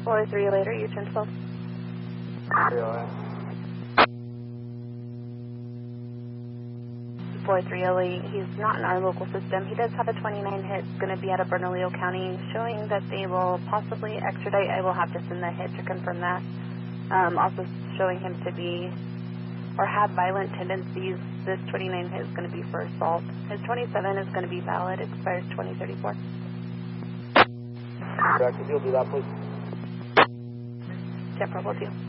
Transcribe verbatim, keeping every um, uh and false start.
four three later, you turn twelve. four three oh eight, he's not in our local system. He does have a twenty-nine hit, going to be out of Bernalillo County, showing that they will possibly extradite. I will have to send the hit to confirm that. Um, also showing him to be, or have violent tendencies. This twenty-nine hit is going to be for assault. His twenty-seven is going to be valid, expires twenty thirty-four. Correct, you'll do that, please. ten four two.